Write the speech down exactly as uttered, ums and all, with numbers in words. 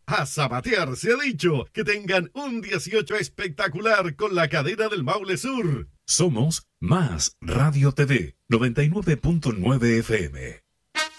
A zapatear se ha dicho. Que tengan un dieciocho espectacular con la cadena del Maule Sur. Somos Más Radio T V noventa y nueve punto nueve F M.